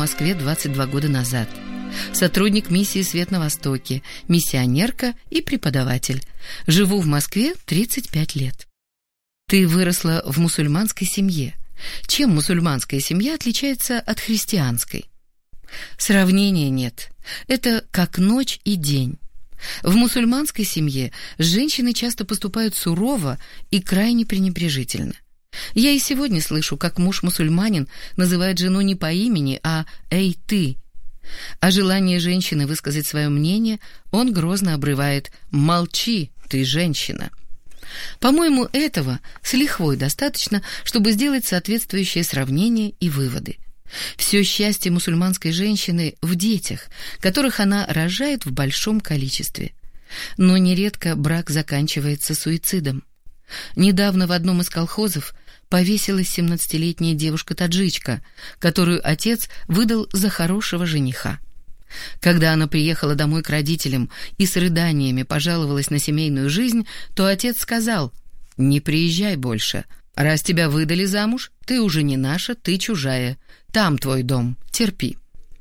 Москве 22 года назад. Сотрудник миссии «Свет на Востоке», миссионерка и преподаватель. Живу в Москве 35 лет. Ты выросла в мусульманской семье. Чем мусульманская семья отличается от христианской? Сравнения нет. Это как ночь и день. В мусульманской семье женщины часто поступают сурово и крайне пренебрежительно. Я и сегодня слышу, как муж-мусульманин называет жену не по имени, а «эй, ты». А желание женщины высказать свое мнение он грозно обрывает: «Молчи, ты женщина». По-моему, этого с лихвой достаточно, чтобы сделать соответствующее сравнение и выводы. Все счастье мусульманской женщины в детях, которых она рожает в большом количестве. Но нередко брак заканчивается суицидом. Недавно в одном из колхозов повесилась 17-летняя девушка-таджичка, которую отец выдал за хорошего жениха. Когда она приехала домой к родителям и с рыданиями пожаловалась на семейную жизнь, то отец сказал: «Не приезжай больше. Раз тебя выдали замуж, ты уже не наша, ты чужая. Там твой дом, терпи».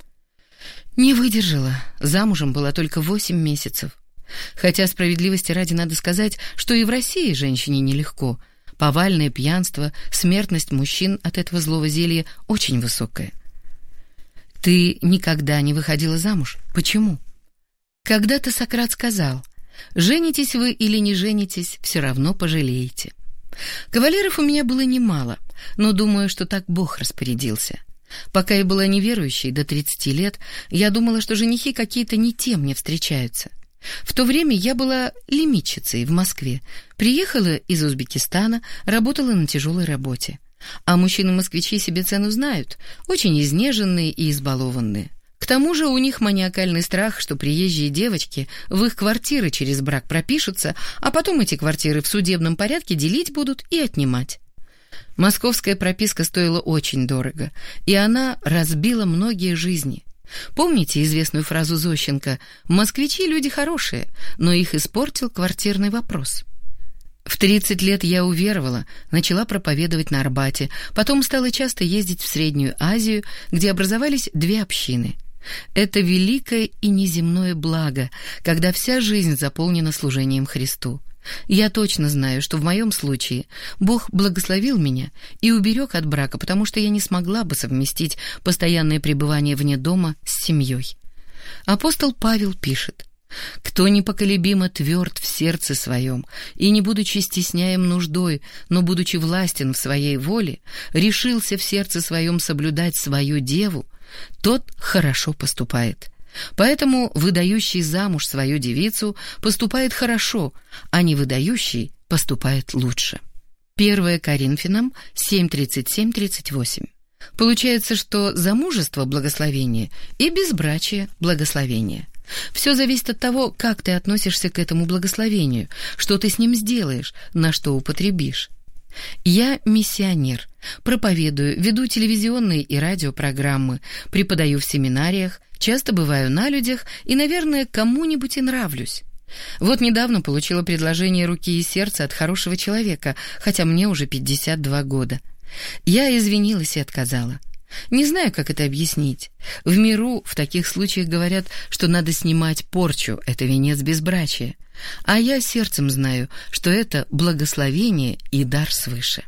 Не выдержала. Замужем была только 8 месяцев. Хотя справедливости ради надо сказать, что и в России женщине нелегко. Повальное пьянство, смертность мужчин от этого злого зелья очень высокая. Ты никогда не выходила замуж. Почему? Когда-то Сократ сказал: «Женитесь вы или не женитесь, все равно пожалеете». Кавалеров у меня было немало, но думаю, что так Бог распорядился. Пока я была неверующей до 30 лет, я думала, что женихи какие-то не те мне встречаются. В то время я была лимитчицей в Москве, приехала из Узбекистана, работала на тяжелой работе. А мужчины-москвичи себе цену знают, очень изнеженные и избалованные. К тому же у них маниакальный страх, что приезжие девочки в их квартиры через брак пропишутся, а потом эти квартиры в судебном порядке делить будут и отнимать. Московская прописка стоила очень дорого, и она разбила многие жизни. Помните известную фразу Зощенко: «Москвичи люди хорошие, но их испортил квартирный вопрос». В 30 лет я уверовала, начала проповедовать на Арбате, потом стала часто ездить в Среднюю Азию, где образовались 2 общины. Это великое и неземное благо, когда вся жизнь заполнена служением Христу. Я точно знаю, что в моем случае Бог благословил меня и уберег от брака, потому что я не смогла бы совместить постоянное пребывание вне дома с семьей. Апостол Павел пишет: «Кто непоколебимо тверд в сердце своем, и, не будучи стесняем нуждой, но будучи властен в своей воле, решился в сердце своем соблюдать свою деву, тот хорошо поступает». Поэтому выдающий замуж свою девицу поступает хорошо, а не выдающий поступает лучше. 1 Коринфянам 7:37-38. Получается, что замужество – благословение и безбрачие – благословение. Все зависит от того, как ты относишься к этому благословению, что ты с ним сделаешь, на что употребишь. Я миссионер, проповедую, веду телевизионные и радиопрограммы, преподаю в семинариях, часто бываю на людях и, наверное, кому-нибудь и нравлюсь. Вот недавно получила предложение руки и сердца от хорошего человека, хотя мне уже 52 года. Я извинилась и отказала. Не знаю, как это объяснить. В миру в таких случаях говорят, что надо снимать порчу, это венец безбрачия. А я сердцем знаю, что это благословение и дар свыше.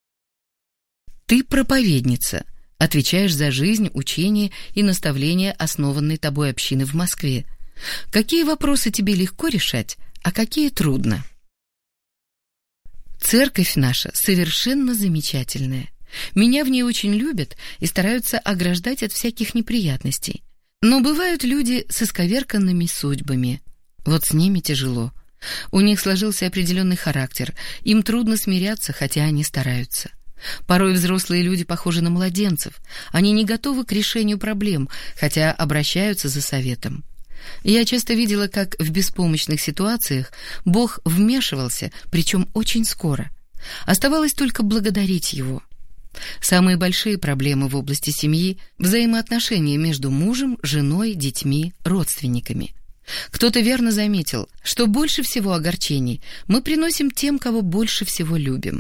Ты проповедница, отвечаешь за жизнь, учение и наставления основанной тобой общины в Москве. Какие вопросы тебе легко решать, а какие трудно? Церковь наша совершенно замечательная. Меня в ней очень любят и стараются ограждать от всяких неприятностей. Но бывают люди с исковерканными судьбами. Вот с ними тяжело. У них сложился определенный характер, им трудно смиряться, хотя они стараются. Порой взрослые люди похожи на младенцев, они не готовы к решению проблем, хотя обращаются за советом. Я часто видела, как в беспомощных ситуациях Бог вмешивался, причем очень скоро. Оставалось только благодарить Его. Самые большие проблемы в области семьи – взаимоотношения между мужем, женой, детьми, родственниками. Кто-то верно заметил, что больше всего огорчений мы приносим тем, кого больше всего любим.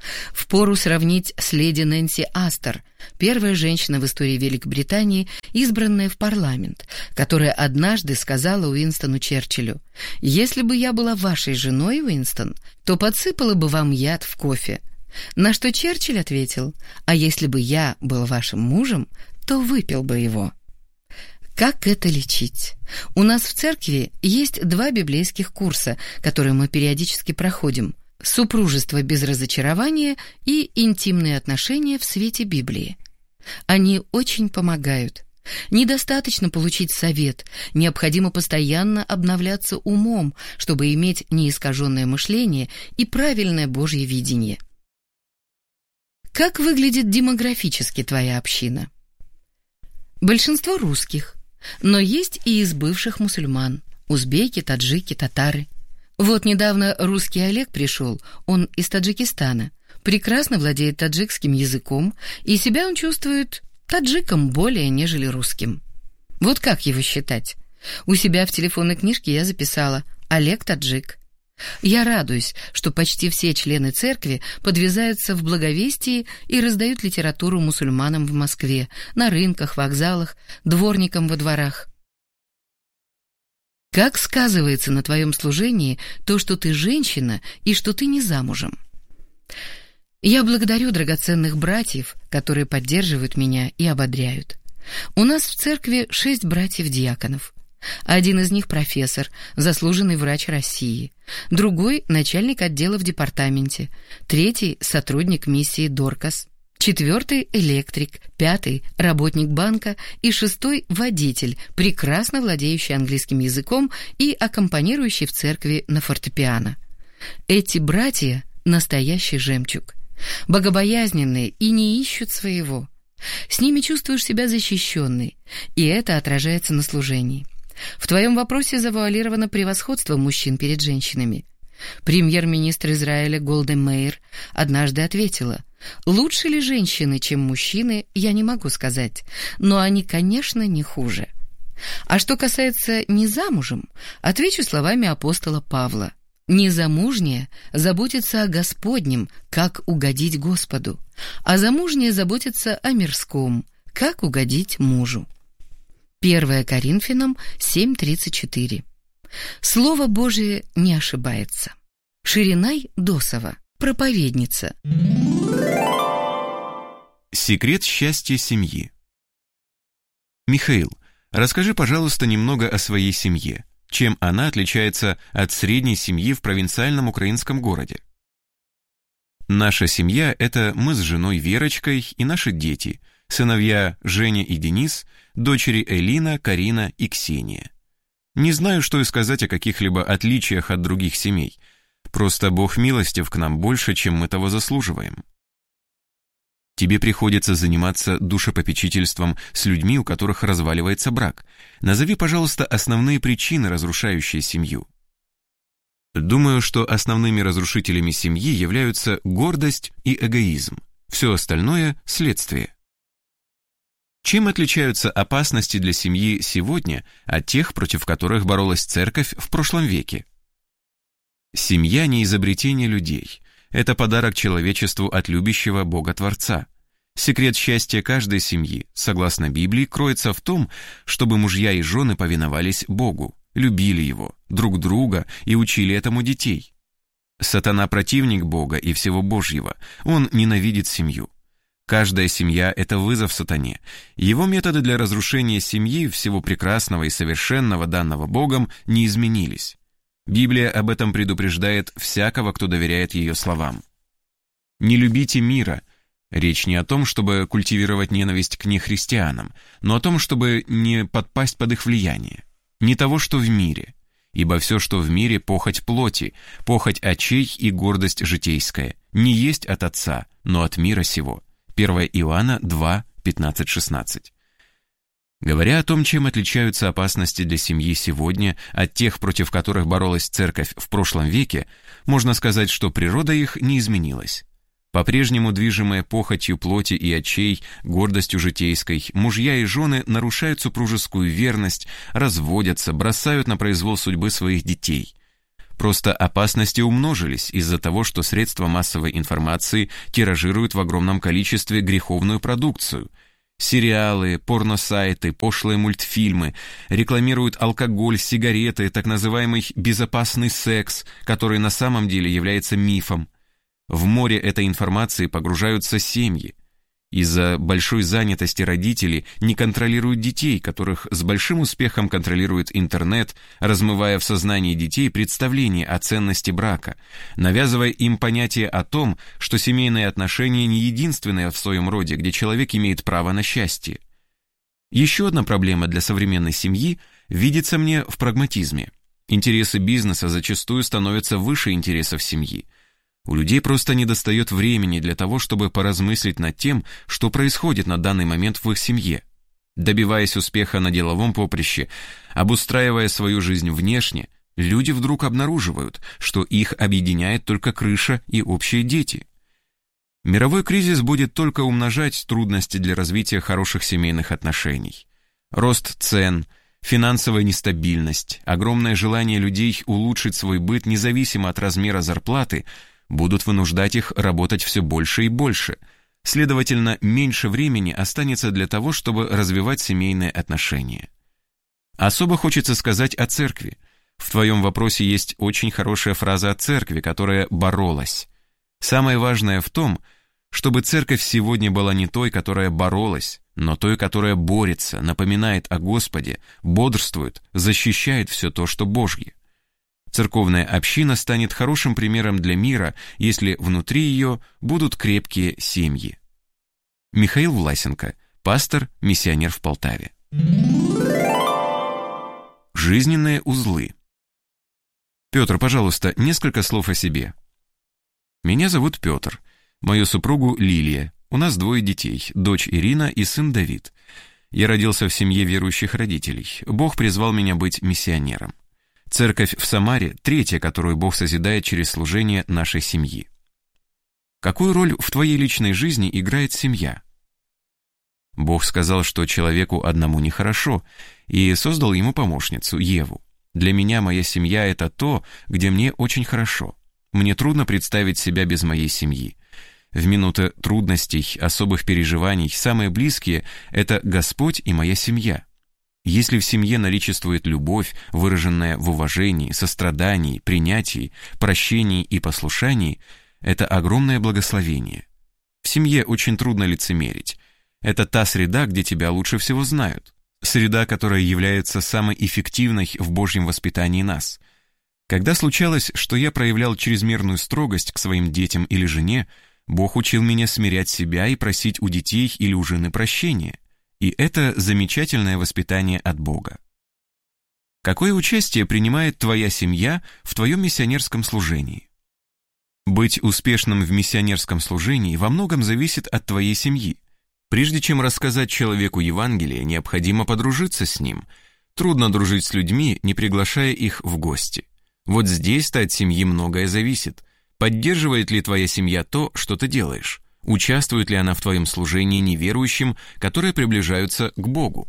Впору сравнить с леди Нэнси Астер, первая женщина в истории Великобритании, избранная в парламент, которая однажды сказала Уинстону Черчиллю: «Если бы я была вашей женой, Уинстон, то подсыпала бы вам яд в кофе». На что Черчилль ответил: «А если бы я был вашим мужем, то выпил бы его». Как это лечить? У нас в церкви есть 2 библейских курса, которые мы периодически проходим: «Супружество без разочарования» и «Интимные отношения в свете Библии». Они очень помогают. Недостаточно получить совет, необходимо постоянно обновляться умом, чтобы иметь неискаженное мышление и правильное Божье видение. Как выглядит демографически твоя община? Большинство русских, но есть и из бывших мусульман: узбеки, таджики, татары. Вот недавно русский Олег пришел, он из Таджикистана, прекрасно владеет таджикским языком, и себя он чувствует таджиком более, нежели русским. Вот как его считать? У себя в телефонной книжке я записала: Олег таджик. Я радуюсь, что почти все члены церкви подвязаются в благовестии и раздают литературу мусульманам в Москве, на рынках, вокзалах, дворникам во дворах. Как сказывается на твоем служении то, что ты женщина и что ты не замужем? Я благодарю драгоценных братьев, которые поддерживают меня и ободряют. У нас в церкви 6 братьев-диаконов. Один из них профессор, заслуженный врач России, другой — начальник отдела в департаменте, третий — сотрудник миссии Доркас, 4-й — электрик, 5-й — работник банка и 6-й — водитель, прекрасно владеющий английским языком и аккомпанирующий в церкви на фортепиано. Эти братья — настоящий жемчуг, богобоязненные и не ищут своего. С ними чувствуешь себя защищенной, и это отражается на служении. В твоем вопросе завуалировано превосходство мужчин перед женщинами. Премьер-министр Израиля Голда Меир однажды ответила: «Лучше ли женщины, чем мужчины, я не могу сказать, но они, конечно, не хуже». А что касается незамужем, отвечу словами апостола Павла: «Незамужняя заботится о Господнем, как угодить Господу, а замужняя заботится о мирском, как угодить мужу». 1 Коринфянам 7:34. Слово Божие не ошибается. Ширинай Досова, проповедница. Секрет счастья семьи. Михаил, расскажи, пожалуйста, немного о своей семье. Чем она отличается от средней семьи в провинциальном украинском городе? Наша семья — это мы с женой Верочкой и наши дети, сыновья Женя и Денис, дочери Элина, Карина и Ксения. Не знаю, что и сказать о каких-либо отличиях от других семей. Просто Бог милостив к нам больше, чем мы того заслуживаем. Тебе приходится заниматься душепопечительством с людьми, у которых разваливается брак. Назови, пожалуйста, основные причины, разрушающие семью. Думаю, что основными разрушителями семьи являются гордость и эгоизм. Все остальное – следствие. Чем отличаются опасности для семьи сегодня от тех, против которых боролась церковь в прошлом веке? Семья не изобретение людей. Это подарок человечеству от любящего Бога-Творца. Секрет счастья каждой семьи, согласно Библии, кроется в том, чтобы мужья и жены повиновались Богу, любили Его, друг друга и учили этому детей. Сатана противник Бога и всего Божьего, он ненавидит семью. Каждая семья – это вызов сатане. Его методы для разрушения семьи, всего прекрасного и совершенного, данного Богом, не изменились. Библия об этом предупреждает всякого, кто доверяет ее словам. «Не любите мира». Речь не о том, чтобы культивировать ненависть к нехристианам, но о том, чтобы не подпасть под их влияние. Не того, что в мире. Ибо все, что в мире, похоть плоти, похоть очей и гордость житейская, не есть от Отца, но от мира сего. 1 Иоанна 2, 15-16. Говоря о том, чем отличаются опасности для семьи сегодня от тех, против которых боролась церковь в прошлом веке, можно сказать, что природа их не изменилась. По-прежнему движимая похотью плоти и очей, гордостью житейской, мужья и жены нарушают супружескую верность, разводятся, бросают на произвол судьбы своих детей. Просто опасности умножились из-за того, что средства массовой информации тиражируют в огромном количестве греховную продукцию. Сериалы, порносайты, пошлые мультфильмы, рекламируют алкоголь, сигареты, так называемый безопасный секс, который на самом деле является мифом. В море этой информации погружаются семьи. Из-за большой занятости родители не контролируют детей, которых с большим успехом контролирует интернет, размывая в сознании детей представление о ценности брака, навязывая им понятие о том, что семейные отношения не единственное в своем роде, где человек имеет право на счастье. Еще одна проблема для современной семьи видится мне в прагматизме. Интересы бизнеса зачастую становятся выше интересов семьи. У людей просто недостает времени для того, чтобы поразмыслить над тем, что происходит на данный момент в их семье. Добиваясь успеха на деловом поприще, обустраивая свою жизнь внешне, люди вдруг обнаруживают, что их объединяет только крыша и общие дети. Мировой кризис будет только умножать трудности для развития хороших семейных отношений. Рост цен, финансовая нестабильность, огромное желание людей улучшить свой быт независимо от размера зарплаты будут вынуждать их работать все больше и больше. Следовательно, меньше времени останется для того, чтобы развивать семейные отношения. Особо хочется сказать о церкви. В твоем вопросе есть очень хорошая фраза о церкви, которая боролась. Самое важное в том, чтобы церковь сегодня была не той, которая боролась, но той, которая борется, напоминает о Господе, бодрствует, защищает все то, что Божье. Церковная община станет хорошим примером для мира, если внутри ее будут крепкие семьи. Михаил Власенко, пастор, миссионер в Полтаве. Жизненные узлы. Петр, пожалуйста, несколько слов о себе. Меня зовут Петр, мою супругу Лилия. У нас 2 детей, дочь Ирина и сын Давид. Я родился в семье верующих родителей. Бог призвал меня быть миссионером. Церковь в Самаре – 3-я, которую Бог созидает через служение нашей семьи. Какую роль в твоей личной жизни играет семья? Бог сказал, что человеку одному нехорошо, и создал ему помощницу, Еву. Для меня моя семья – это то, где мне очень хорошо. Мне трудно представить себя без моей семьи. В минуты трудностей, особых переживаний, самые близкие – это Господь и моя семья. Если в семье наличествует любовь, выраженная в уважении, сострадании, принятии, прощении и послушании, это огромное благословение. В семье очень трудно лицемерить. Это та среда, где тебя лучше всего знают. Среда, которая является самой эффективной в Божьем воспитании нас. Когда случалось, что я проявлял чрезмерную строгость к своим детям или жене, Бог учил меня смирять себя и просить у детей или у жены прощения. И это замечательное воспитание от Бога. Какое участие принимает твоя семья в твоем миссионерском служении? Быть успешным в миссионерском служении во многом зависит от твоей семьи. Прежде чем рассказать человеку Евангелие, необходимо подружиться с ним. Трудно дружить с людьми, не приглашая их в гости. Вот здесь-то от семьи многое зависит. Поддерживает ли твоя семья то, что ты делаешь? Участвует ли она в твоем служении неверующим, которые приближаются к Богу?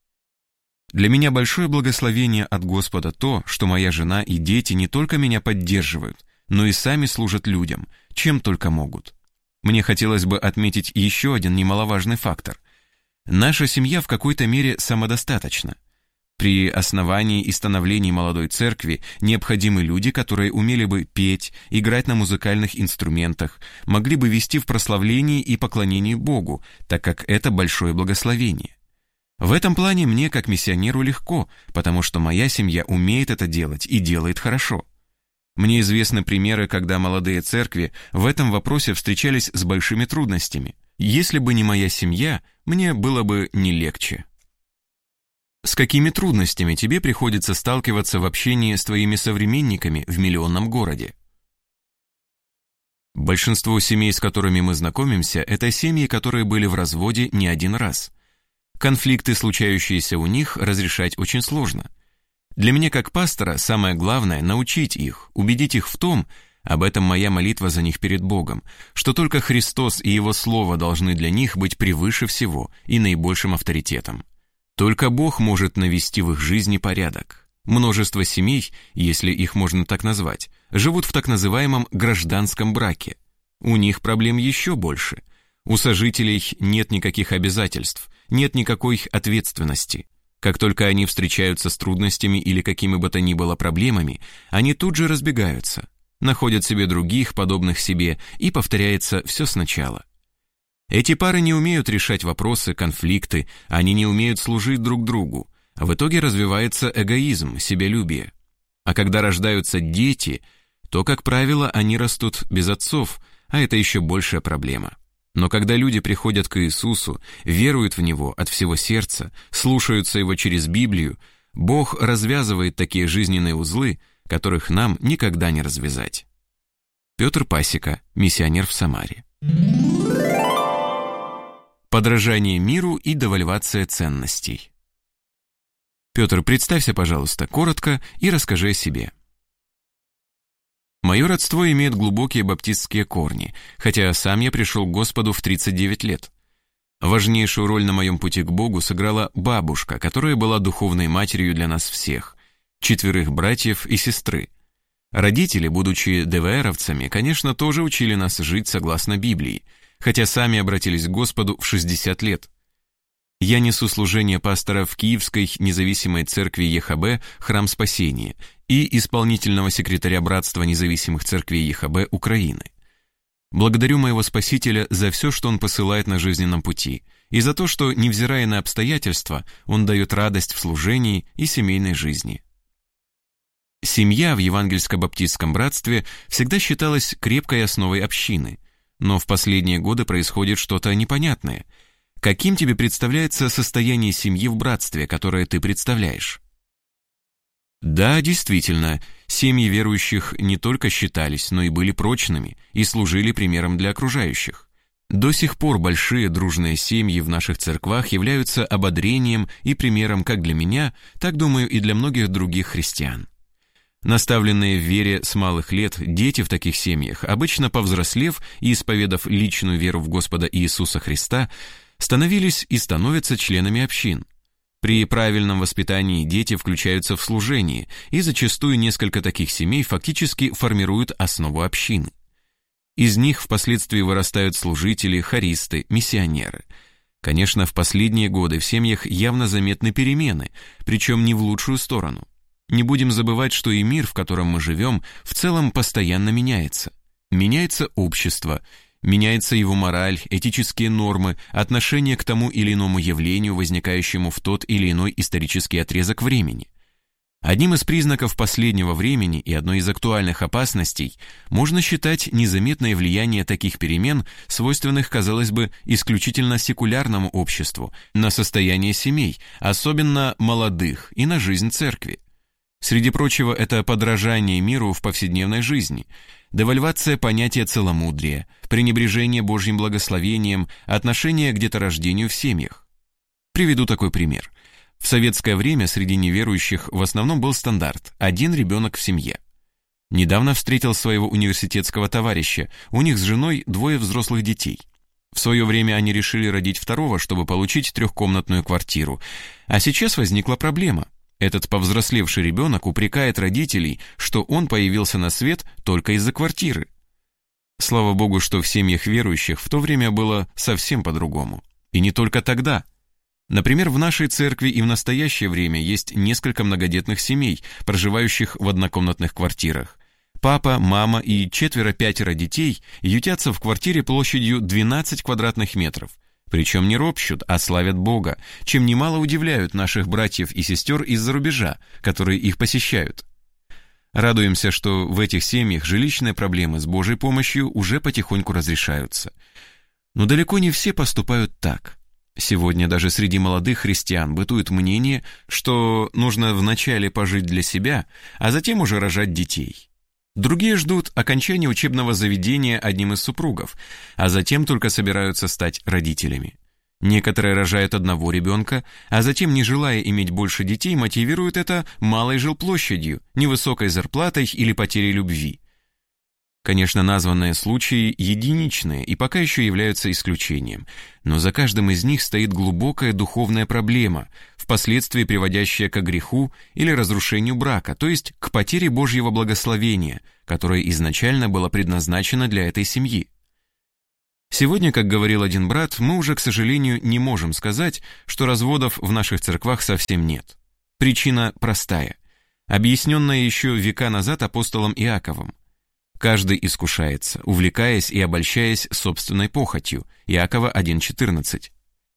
Для меня большое благословение от Господа то, что моя жена и дети не только меня поддерживают, но и сами служат людям, чем только могут. Мне хотелось бы отметить еще один немаловажный фактор. Наша семья в какой-то мере самодостаточна. При основании и становлении молодой церкви необходимы люди, которые умели бы петь, играть на музыкальных инструментах, могли бы вести в прославлении и поклонении Богу, так как это большое благословение. В этом плане мне, как миссионеру, легко, потому что моя семья умеет это делать и делает хорошо. Мне известны примеры, когда молодые церкви в этом вопросе встречались с большими трудностями. Если бы не моя семья, мне было бы не легче. С какими трудностями тебе приходится сталкиваться в общении с твоими современниками в миллионном городе? Большинство семей, с которыми мы знакомимся, это семьи, которые были в разводе не один раз. Конфликты, случающиеся у них, разрешать очень сложно. Для меня как пастора самое главное – научить их, убедить их в том, об этом моя молитва за них перед Богом, что только Христос и Его Слово должны для них быть превыше всего и наибольшим авторитетом. Только Бог может навести в их жизни порядок. Множество семей, если их можно так назвать, живут в так называемом гражданском браке. У них проблем еще больше. У сожителей нет никаких обязательств, нет никакой ответственности. Как только они встречаются с трудностями или какими бы то ни было проблемами, они тут же разбегаются, находят себе других, подобных себе, и повторяется все сначала. Эти пары не умеют решать вопросы, конфликты, они не умеют служить друг другу. В итоге развивается эгоизм, себялюбие. А когда рождаются дети, то, как правило, они растут без отцов, а это еще большая проблема. Но когда люди приходят к Иисусу, веруют в Него от всего сердца, слушаются Его через Библию, Бог развязывает такие жизненные узлы, которых нам никогда не развязать. Петр Пасека, миссионер в Самаре. Подражание миру и девальвация ценностей. Петр, представься, пожалуйста, коротко и расскажи о себе. Мое родство имеет глубокие баптистские корни, хотя сам я пришел к Господу в 39 лет. Важнейшую роль на моем пути к Богу сыграла бабушка, которая была духовной матерью для нас всех, 4 братьев и сестры. Родители, будучи ДВРовцами, конечно, тоже учили нас жить согласно Библии, хотя сами обратились к Господу в 60 лет. Я несу служение пастора в Киевской независимой церкви ЕХБ «Храм Спасения» и исполнительного секретаря Братства независимых церквей ЕХБ Украины. Благодарю моего Спасителя за все, что Он посылает на жизненном пути, и за то, что, невзирая на обстоятельства, Он дает радость в служении и семейной жизни. Семья в Евангельско-баптистском братстве всегда считалась крепкой основой общины, но в последние годы происходит что-то непонятное. Каким тебе представляется состояние семьи в братстве, которое ты представляешь? Да, действительно, семьи верующих не только считались, но и были прочными и служили примером для окружающих. До сих пор большие дружные семьи в наших церквах являются ободрением и примером как для меня, так, думаю, и для многих других христиан. Наставленные в вере с малых лет дети в таких семьях, обычно повзрослев и исповедав личную веру в Господа Иисуса Христа, становились и становятся членами общин. При правильном воспитании дети включаются в служение, и зачастую несколько таких семей фактически формируют основу общины. Из них впоследствии вырастают служители, хористы, миссионеры. Конечно, в последние годы в семьях явно заметны перемены, причем не в лучшую сторону. Не будем забывать, что и мир, в котором мы живем, в целом постоянно меняется. Меняется общество, меняется его мораль, этические нормы, отношение к тому или иному явлению, возникающему в тот или иной исторический отрезок времени. Одним из признаков последнего времени и одной из актуальных опасностей можно считать незаметное влияние таких перемен, свойственных, казалось бы, исключительно секулярному обществу, на состояние семей, особенно молодых, и на жизнь церкви. Среди прочего, это подражание миру в повседневной жизни, девальвация понятия целомудрия, пренебрежение Божьим благословением, отношение к деторождению в семьях. Приведу такой пример. В советское время среди неверующих в основном был стандарт – 1 ребенок в семье. Недавно встретил своего университетского товарища, у них с женой 2 взрослых детей. В свое время они решили родить 2-го, чтобы получить 3-комнатную квартиру. А сейчас возникла проблема. Этот повзрослевший ребенок упрекает родителей, что он появился на свет только из-за квартиры. Слава Богу, что в семьях верующих в то время было совсем по-другому. И не только тогда. Например, в нашей церкви и в настоящее время есть несколько многодетных семей, проживающих в однокомнатных квартирах. Папа, мама и 4-5 детей ютятся в квартире площадью 12 квадратных метров. Причем не ропщут, а славят Бога, чем немало удивляют наших братьев и сестер из-за рубежа, которые их посещают. Радуемся, что в этих семьях жилищные проблемы с Божьей помощью уже потихоньку разрешаются. Но далеко не все поступают так. Сегодня даже среди молодых христиан бытует мнение, что нужно вначале пожить для себя, а затем уже рожать детей. Другие ждут окончания учебного заведения одним из супругов, а затем только собираются стать родителями. Некоторые рожают 1 ребенка, а затем, не желая иметь больше детей, мотивируют это малой жилплощадью, невысокой зарплатой или потерей любви. Конечно, названные случаи единичные и пока еще являются исключением, но за каждым из них стоит глубокая духовная проблема, впоследствии приводящая к греху или разрушению брака, то есть к потере Божьего благословения, которое изначально было предназначено для этой семьи. Сегодня, как говорил один брат, мы уже, к сожалению, не можем сказать, что разводов в наших церквах совсем нет. Причина простая, объясненная еще века назад апостолом Иаковом. Каждый искушается, увлекаясь и обольщаясь собственной похотью. Иакова 1:14.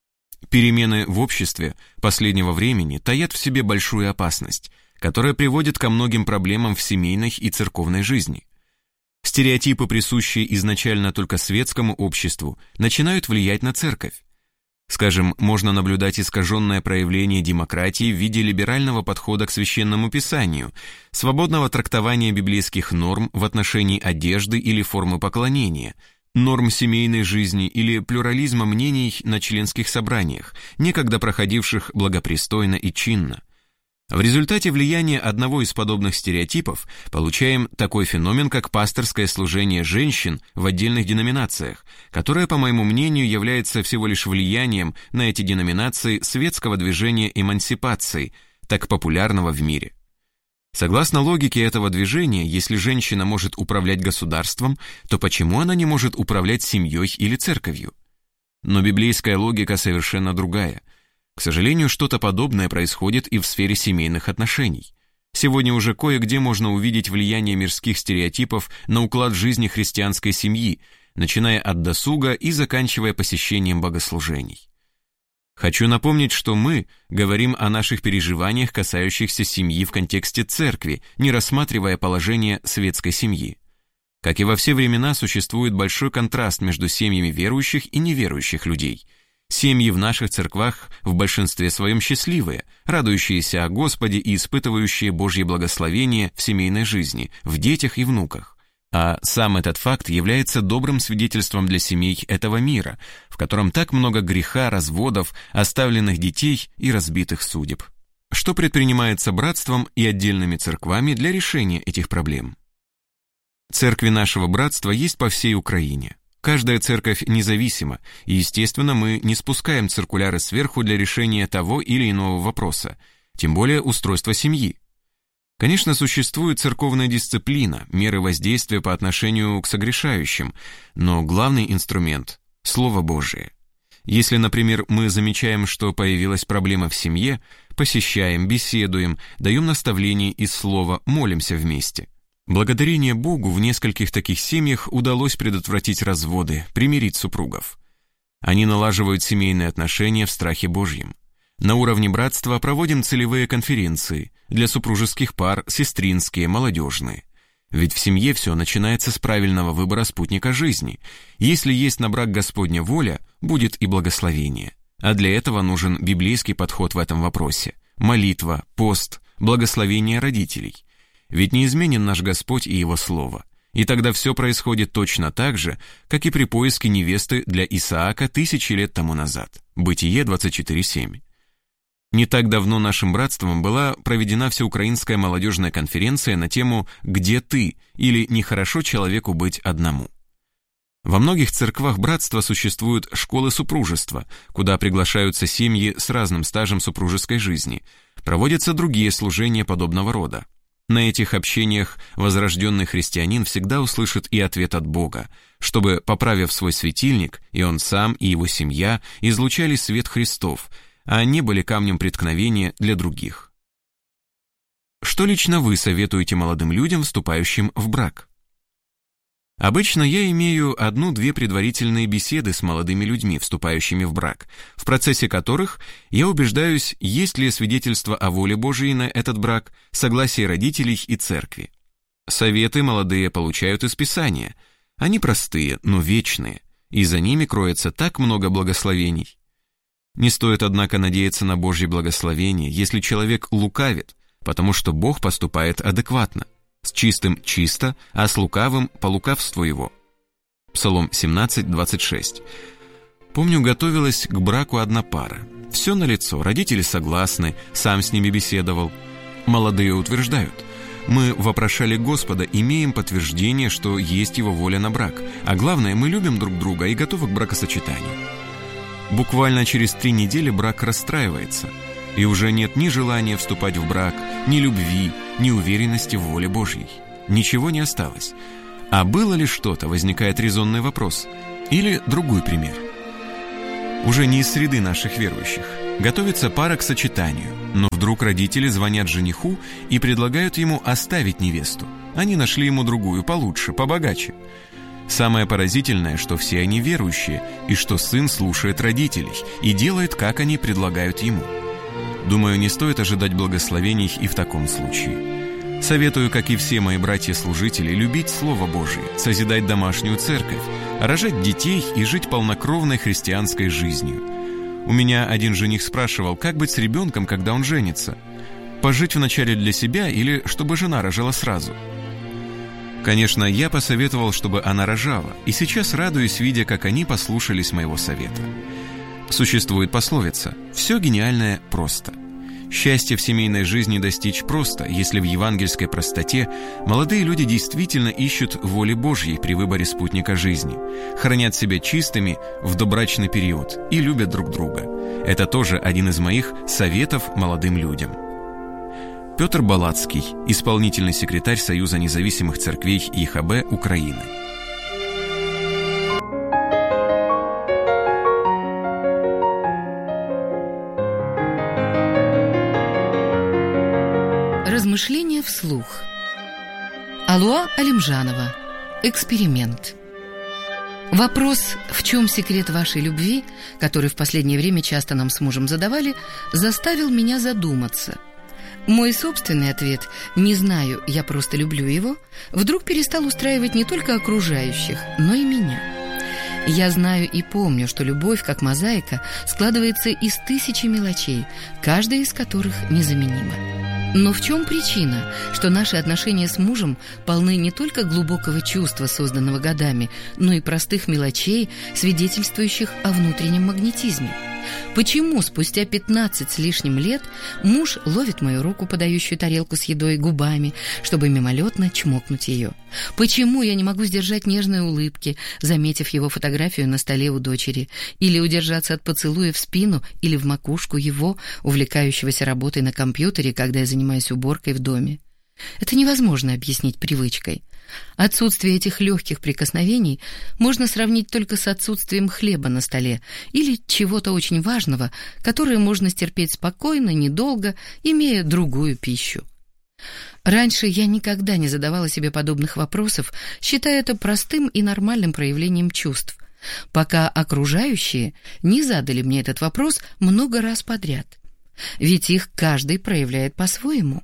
Перемены в обществе последнего времени таят в себе большую опасность, которая приводит ко многим проблемам в семейной и церковной жизни. Стереотипы, присущие изначально только светскому обществу, начинают влиять на церковь. Скажем, можно наблюдать искаженное проявление демократии в виде либерального подхода к священному писанию, свободного трактования библейских норм в отношении одежды или формы поклонения, норм семейной жизни или плюрализма мнений на членских собраниях, некогда проходивших благопристойно и чинно. В результате влияния одного из подобных стереотипов получаем такой феномен, как пасторское служение женщин в отдельных деноминациях, которое, по моему мнению, является всего лишь влиянием на эти деноминации светского движения эмансипации, так популярного в мире. Согласно логике этого движения, если женщина может управлять государством, то почему она не может управлять семьей или церковью? Но библейская логика совершенно другая. К сожалению, что-то подобное происходит и в сфере семейных отношений. Сегодня уже кое-где можно увидеть влияние мирских стереотипов на уклад жизни христианской семьи, начиная от досуга и заканчивая посещением богослужений. Хочу напомнить, что мы говорим о наших переживаниях, касающихся семьи в контексте церкви, не рассматривая положение светской семьи. Как и во все времена, существует большой контраст между семьями верующих и неверующих людей. Семьи в наших церквах в большинстве своем счастливые, радующиеся о Господе и испытывающие Божье благословение в семейной жизни, в детях и внуках. А сам этот факт является добрым свидетельством для семей этого мира, в котором так много греха, разводов, оставленных детей и разбитых судеб. Что предпринимается братством и отдельными церквами для решения этих проблем? Церкви нашего братства есть по всей Украине. Каждая церковь независима, и, естественно, мы не спускаем циркуляры сверху для решения того или иного вопроса, тем более устройства семьи. Конечно, существует церковная дисциплина, меры воздействия по отношению к согрешающим, но главный инструмент – Слово Божие. Если, например, мы замечаем, что появилась проблема в семье, посещаем, беседуем, даем наставления из Слова, молимся вместе. Благодарение Богу в нескольких таких семьях удалось предотвратить разводы, примирить супругов. Они налаживают семейные отношения в страхе Божьем. На уровне братства проводим целевые конференции для супружеских пар, сестринские, молодежные. Ведь в семье все начинается с правильного выбора спутника жизни. Если есть на брак Господня воля, будет и благословение. А для этого нужен библейский подход в этом вопросе. Молитва, пост, благословение родителей. Ведь неизменен наш Господь и Его Слово. И тогда все происходит точно так же, как и при поиске невесты для Исаака 1000 лет тому назад. Бытие 24:7. Не так давно нашим братством была проведена всеукраинская молодежная конференция на тему «Где ты?» или «Нехорошо человеку быть одному». Во многих церквах братства существуют школы супружества, куда приглашаются семьи с разным стажем супружеской жизни. Проводятся другие служения подобного рода. На этих общениях возрожденный христианин всегда услышит и ответ от Бога, чтобы, поправив свой светильник, и он сам, и его семья излучали свет Христов, а не были камнем преткновения для других. Что лично вы советуете молодым людям, вступающим в брак? Обычно я имею 1-2 предварительные беседы с молодыми людьми, вступающими в брак, в процессе которых я убеждаюсь, есть ли свидетельство о воле Божией на этот брак, согласие родителей и церкви. Советы молодые получают из Писания. Они простые, но вечные, и за ними кроется так много благословений. Не стоит, однако, надеяться на Божье благословение, если человек лукавит, потому что Бог поступает адекватно. С чистым чисто, а с лукавым по лукавству его. Псалом 17:26. Помню, готовилась к браку одна пара. Все налицо, родители согласны, сам с ними беседовал. Молодые утверждают: Мы вопрошали Господа, имеем подтверждение, что есть Его воля на брак. А главное, мы любим друг друга и готовы к бракосочетанию. Буквально через 3 недели брак расстраивается, и уже нет ни желания вступать в брак, ни любви, ни уверенности в воле Божьей. Ничего не осталось. А было ли что-то, возникает резонный вопрос. Или другой пример. Уже не из среды наших верующих. Готовится пара к сочетанию, но вдруг родители звонят жениху и предлагают ему оставить невесту. Они нашли ему другую, получше, побогаче. Самое поразительное, что все они верующие, и что сын слушает родителей и делает, как они предлагают ему. Думаю, не стоит ожидать благословений и в таком случае. Советую, как и все мои братья-служители, любить Слово Божие, созидать домашнюю церковь, рожать детей и жить полнокровной христианской жизнью. У меня один жених спрашивал, как быть с ребенком, когда он женится? Пожить вначале для себя или чтобы жена рожала сразу? Конечно, я посоветовал, чтобы она рожала, и сейчас радуюсь, видя, как они послушались моего совета. Существует пословица «Все гениальное просто». Счастье в семейной жизни достичь просто, если в евангельской простоте молодые люди действительно ищут воли Божьей при выборе спутника жизни, хранят себя чистыми в добрачный период и любят друг друга. Это тоже один из моих советов молодым людям. Петр Балацкий, исполнительный секретарь Союза независимых церквей ЕХБ Украины. Размышления вслух. Алуа Алимжанова. Эксперимент. Вопрос «В чем секрет вашей любви?», который в последнее время часто нам с мужем задавали, заставил меня задуматься. Мой собственный ответ «не знаю, я просто люблю его» вдруг перестал устраивать не только окружающих, но и меня. Я знаю и помню, что любовь, как мозаика, складывается из 1000 мелочей, каждая из которых незаменима. Но в чем причина, что наши отношения с мужем полны не только глубокого чувства, созданного годами, но и простых мелочей, свидетельствующих о внутреннем магнетизме? Почему спустя 15 с лишним лет муж ловит мою руку, подающую тарелку с едой, губами, чтобы мимолетно чмокнуть ее? Почему я не могу сдержать нежные улыбки, заметив его фотографию на столе у дочери, или удержаться от поцелуя в спину или в макушку его, увлекающегося работой на компьютере, когда я занимаюсь уборкой в доме? Это невозможно объяснить привычкой. Отсутствие этих легких прикосновений можно сравнить только с отсутствием хлеба на столе или чего-то очень важного, которое можно стерпеть спокойно, недолго, имея другую пищу. Раньше я никогда не задавала себе подобных вопросов, считая это простым и нормальным проявлением чувств, пока окружающие не задали мне этот вопрос много раз подряд. Ведь их каждый проявляет по-своему.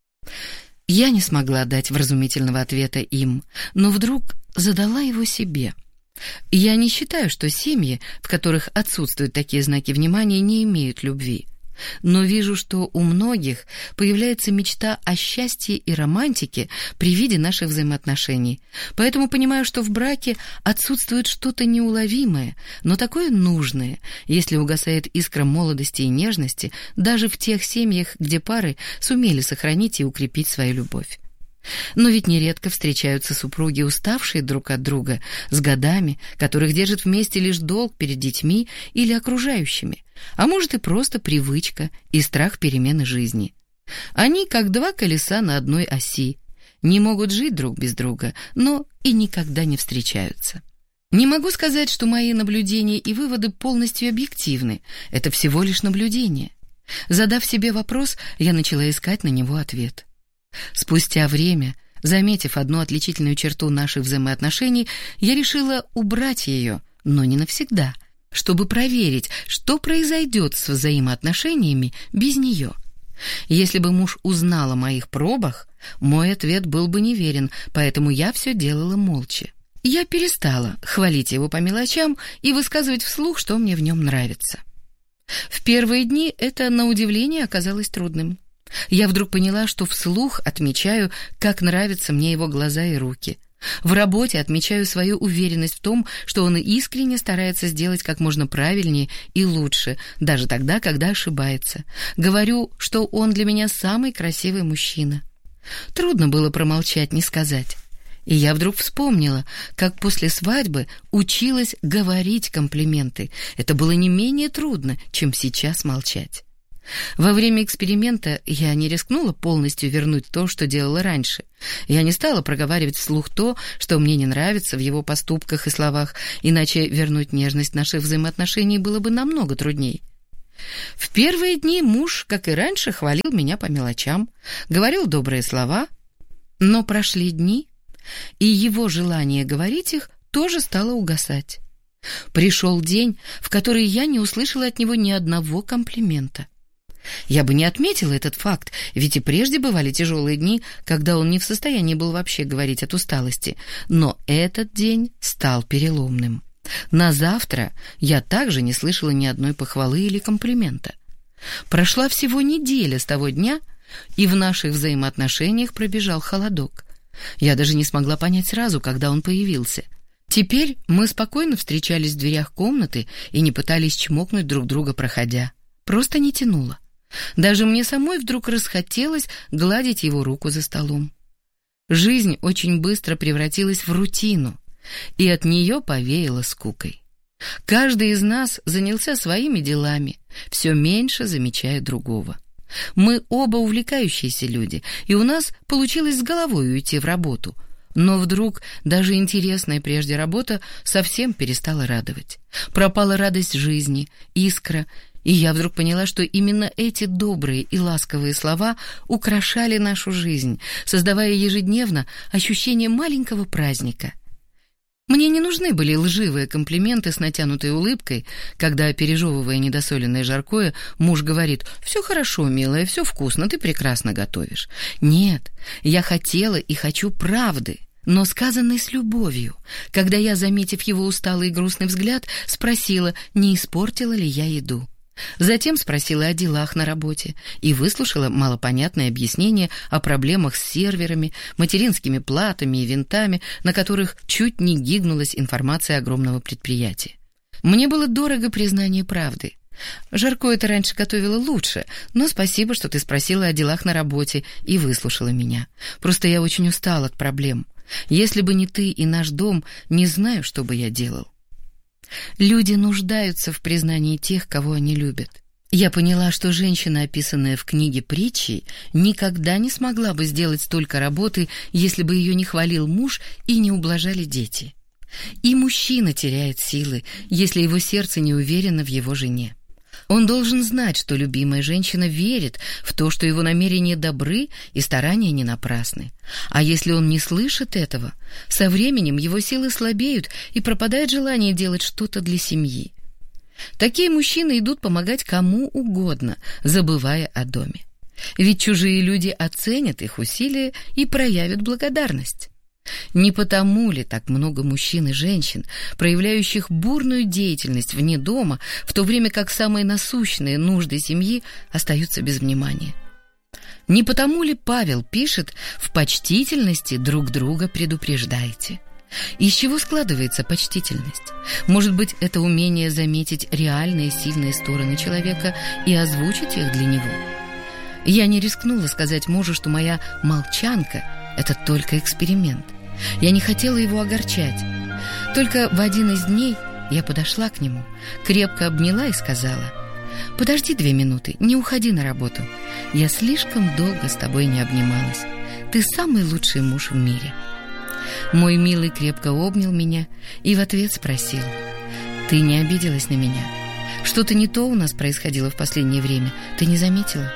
Я не смогла дать вразумительного ответа им, но вдруг задала его себе. Я не считаю, что семьи, в которых отсутствуют такие знаки внимания, не имеют любви. Но вижу, что у многих появляется мечта о счастье и романтике при виде наших взаимоотношений. Поэтому понимаю, что в браке отсутствует что-то неуловимое, но такое нужное, если угасает искра молодости и нежности даже в тех семьях, где пары сумели сохранить и укрепить свою любовь. Но ведь нередко встречаются супруги, уставшие друг от друга, с годами, которых держит вместе лишь долг перед детьми или окружающими, а может и просто привычка и страх перемены жизни. Они как 2 колеса на одной оси, не могут жить друг без друга, но и никогда не встречаются. Не могу сказать, что мои наблюдения и выводы полностью объективны, это всего лишь наблюдения. Задав себе вопрос, я начала искать на него ответ. Спустя время, заметив одну отличительную черту наших взаимоотношений, я решила убрать ее, но не навсегда, чтобы проверить, что произойдет с взаимоотношениями без нее. Если бы муж узнал о моих пробах, мой ответ был бы неверен, поэтому я все делала молча. Я перестала хвалить его по мелочам и высказывать вслух, что мне в нем нравится. В первые дни это, на удивление, оказалось трудным. Я вдруг поняла, что вслух отмечаю, как нравятся мне его глаза и руки. В работе отмечаю свою уверенность в том, что он искренне старается сделать как можно правильнее и лучше, даже тогда, когда ошибается. Говорю, что он для меня самый красивый мужчина. Трудно было промолчать, не сказать. И я вдруг вспомнила, как после свадьбы училась говорить комплименты. Это было не менее трудно, чем сейчас молчать. Во время эксперимента я не рискнула полностью вернуть то, что делала раньше. Я не стала проговаривать вслух то, что мне не нравится в его поступках и словах, иначе вернуть нежность наших взаимоотношений было бы намного трудней. В первые дни муж, как и раньше, хвалил меня по мелочам, говорил добрые слова, но прошли дни, и его желание говорить их тоже стало угасать. Пришел день, в который я не услышала от него ни одного комплимента. Я бы не отметила этот факт, ведь и прежде бывали тяжелые дни, когда он не в состоянии был вообще говорить от усталости, но этот день стал переломным. На завтра я также не слышала ни одной похвалы или комплимента. Прошла всего неделя с того дня, и в наших взаимоотношениях пробежал холодок. Я даже не смогла понять сразу, когда он появился. Теперь мы спокойно встречались в дверях комнаты и не пытались чмокнуть друг друга, проходя. Просто не тянуло. Даже мне самой вдруг расхотелось гладить его руку за столом. Жизнь очень быстро превратилась в рутину, и от нее повеяло скукой. Каждый из нас занялся своими делами, все меньше замечая другого. Мы оба увлекающиеся люди, и у нас получилось с головой уйти в работу. Но вдруг даже интересная прежде работа совсем перестала радовать. Пропала радость жизни, искра, и я вдруг поняла, что именно эти добрые и ласковые слова украшали нашу жизнь, создавая ежедневно ощущение маленького праздника. Мне не нужны были лживые комплименты с натянутой улыбкой, когда, пережевывая недосоленное жаркое, муж говорит: «Все хорошо, милая, все вкусно, ты прекрасно готовишь». Нет, я хотела и хочу правды, но сказанной с любовью, когда я, заметив его усталый и грустный взгляд, спросила, не испортила ли я еду. Затем спросила о делах на работе и выслушала малопонятное объяснение о проблемах с серверами, материнскими платами и винтами, на которых чуть не гигнулась информация огромного предприятия. Мне было дорого признание правды. Жаркое-то раньше готовила лучше, но спасибо, что ты спросила о делах на работе и выслушала меня. Просто я очень устал от проблем. Если бы не ты и наш дом, не знаю, что бы я делал. Люди нуждаются в признании тех, кого они любят. Я поняла, что женщина, описанная в книге притчи, никогда не смогла бы сделать столько работы, если бы ее не хвалил муж и не ублажали дети. И мужчина теряет силы, если его сердце не уверено в его жене. Он должен знать, что любимая женщина верит в то, что его намерения добры и старания не напрасны. А если он не слышит этого, со временем его силы слабеют и пропадает желание делать что-то для семьи. Такие мужчины идут помогать кому угодно, забывая о доме. Ведь чужие люди оценят их усилия и проявят благодарность. Не потому ли так много мужчин и женщин, проявляющих бурную деятельность вне дома, в то время как самые насущные нужды семьи остаются без внимания? Не потому ли Павел пишет: «В почтительности друг друга предупреждайте»? Из чего складывается почтительность? Может быть, это умение заметить реальные сильные стороны человека и озвучить их для него? Я не рискнула сказать мужу, что моя молчанка — это только эксперимент. Я не хотела его огорчать. Только в один из дней я подошла к нему, крепко обняла и сказала: «Подожди 2 минуты, не уходи на работу. Я слишком долго с тобой не обнималась. Ты самый лучший муж в мире». Мой милый крепко обнял меня и в ответ спросил: «Ты не обиделась на меня? Что-то не то у нас происходило в последнее время, ты не заметила?»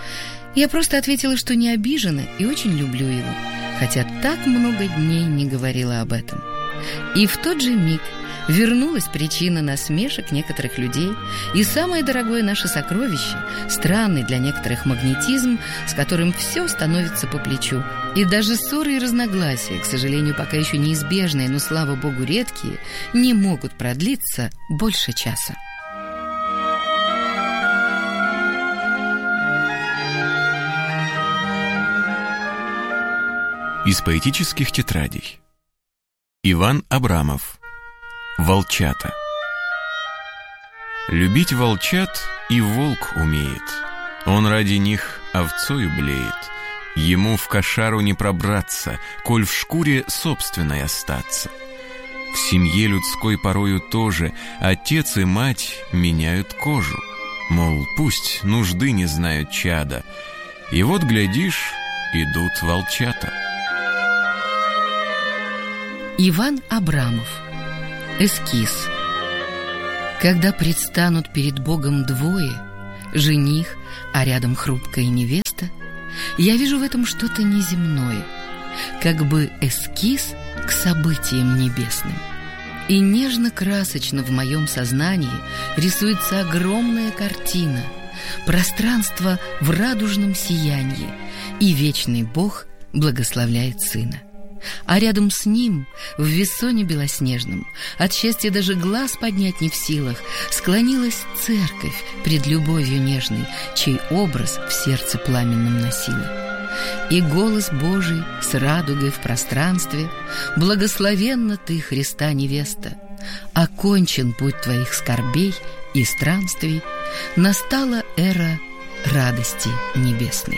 Я просто ответила, что не обижена и очень люблю его, хотя так много дней не говорила об этом. И в тот же миг вернулась причина насмешек некоторых людей и самое дорогое наше сокровище, странный для некоторых магнетизм, с которым все становится по плечу. И даже ссоры и разногласия, к сожалению, пока еще неизбежные, но, слава богу, редкие, не могут продлиться больше часа. Из поэтических тетрадей. Иван Абрамов. Волчата. Любить волчат и волк умеет. Он ради них овцою блеет, Ему в кошару не пробраться, коль в шкуре собственной остаться. В семье людской порою тоже отец и мать меняют кожу. Мол, пусть нужды не знают чада. И вот, глядишь, идут волчата. Иван Абрамов. Эскиз. Когда предстанут перед Богом двое, жених, а рядом хрупкая невеста, я вижу в этом что-то неземное, как бы эскиз к событиям небесным. И нежно-красочно в моем сознании рисуется огромная картина, пространство в радужном сиянии, и вечный Бог благословляет Сына. А рядом с Ним, в вессоне белоснежном, от счастья даже глаз поднять не в силах, склонилась церковь пред любовью нежной, чей образ в сердце пламенном носила. И голос Божий с радугой в пространстве: «Благословенна ты, Христа невеста! Окончен путь твоих скорбей и странствий, настала эра радости небесной».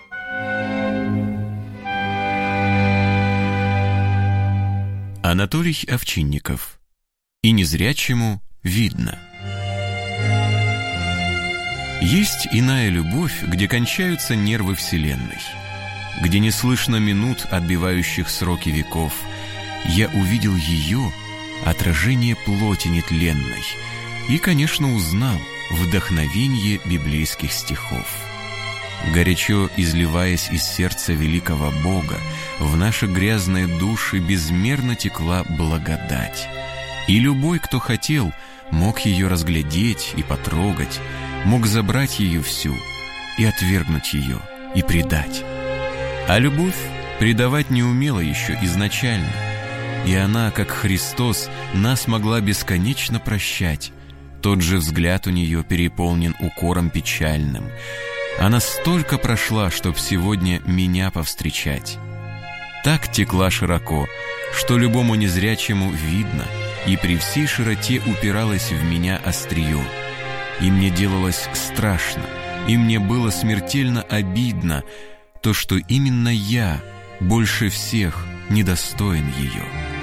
Анатолий Овчинников. И незрячему видно. Есть иная любовь, где кончаются нервы вселенной, где не слышно минут, отбивающих сроки веков. Я увидел ее, отражение плоти нетленной, и, конечно, узнал вдохновение библейских стихов. Горячо изливаясь из сердца великого Бога, в наши грязные души безмерно текла благодать. И любой, кто хотел, мог ее разглядеть и потрогать, мог забрать ее всю и отвергнуть ее, и предать. А любовь предавать не умела еще изначально, и она, как Христос, нас могла бесконечно прощать. Тот же взгляд у нее переполнен укором печальным. Она столько прошла, чтоб сегодня меня повстречать. Так текла широко, что любому незрячему видно, и при всей широте упиралась в меня острие. И мне делалось страшно, и мне было смертельно обидно то, что именно я больше всех недостоин ее.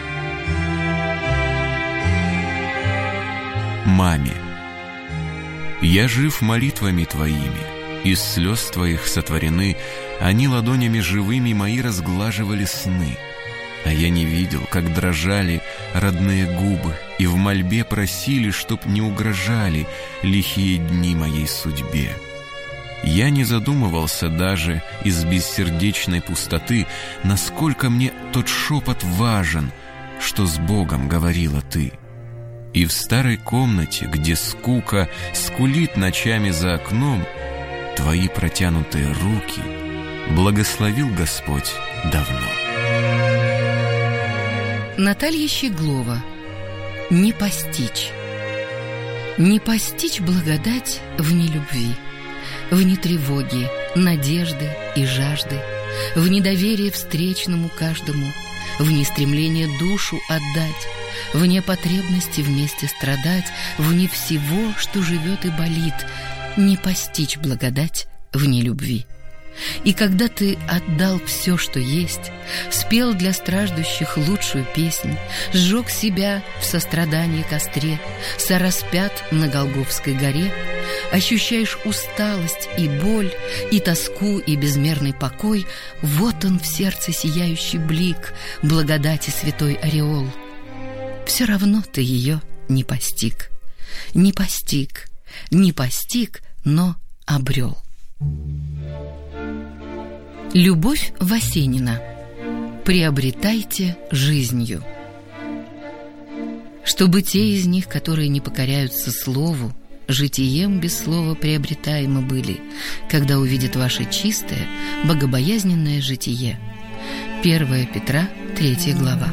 Маме. Я жив молитвами твоими, из слез твоих сотворены, они ладонями живыми мои разглаживали сны. А я не видел, как дрожали родные губы и в мольбе просили, чтоб не угрожали лихие дни моей судьбе. Я не задумывался даже из бессердечной пустоты, насколько мне тот шепот важен, что с Богом говорила ты. И в старой комнате, где скука скулит ночами за окном, твои протянутые руки благословил Господь давно. Наталья Щеглова. Не постичь. Не постичь благодать вне любви, вне тревоги, надежды и жажды, в недоверие встречному каждому, вне стремления душу отдать, вне потребности вместе страдать, вне всего, что живет и болит, не постичь благодать вне любви. И когда ты отдал все, что есть, спел для страждущих лучшую песнь, сжег себя в сострадании костре, сораспят на Голгофской горе, ощущаешь усталость и боль, и тоску, и безмерный покой, вот он в сердце сияющий блик, благодати святой ореол. Все равно ты ее не постиг, не постиг, не постиг, но обрел. Любовь Васенина. Приобретайте жизнью. Чтобы те из них, которые не покоряются слову, житием без слова приобретаемы были, когда увидят ваше чистое, богобоязненное житие. 1 Петра, 3 глава.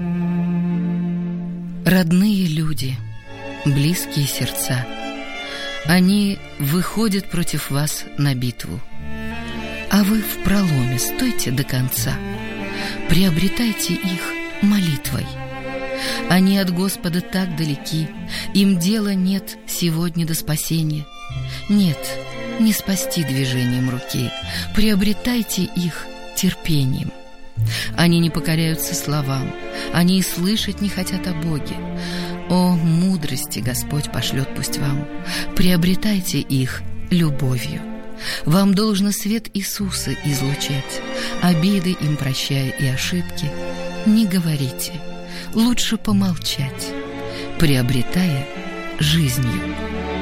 Родные люди, близкие сердца, они выходят против вас на битву. А вы в проломе стойте до конца. Приобретайте их молитвой. Они от Господа так далеки, им дела нет сегодня до спасения. Нет, не спасти движением руки. Приобретайте их терпением. Они не покоряются словам, они и слышать не хотят о Боге. О, мудрости Господь пошлет пусть вам, приобретайте их любовью. Вам должно свет Иисуса излучать, обиды им прощая и ошибки. Не говорите, лучше помолчать, приобретая жизнью.